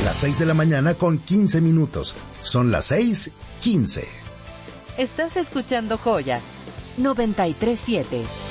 las 6 de la mañana con 15 minutos. Son las 6:15. Estás escuchando Joya 93.7.